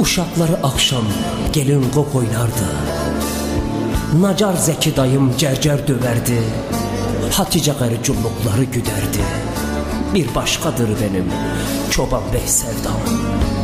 Uşaqları akşam gelin qop oynardı. Nacar Zəki dayım cərcər döverdi. Hatice qarı cumluqları güderdi. Bir başkadır benim Çoban Bey sevdam.